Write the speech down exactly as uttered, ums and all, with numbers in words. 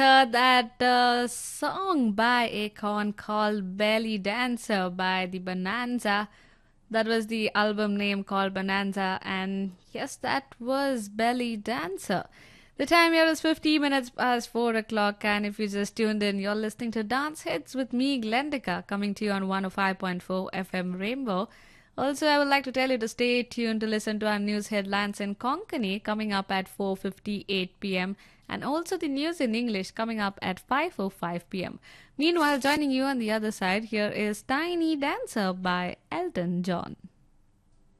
Uh, that uh, song by Akon called Belly Dancer by the Bonanza. That was the album name called Bonanza, and yes, that was Belly Dancer. The time here is fifty minutes past four o'clock, and if you just tuned in, you're listening to Dance Hits with me, Glendika, coming to you on one oh five point four F M Rainbow. Also, I would like to tell you to stay tuned to listen to our news headlines in Konkani coming up at four fifty-eight p m and also the news in English coming up at five oh five p m. Meanwhile, joining you on the other side, here is Tiny Dancer by Elton John.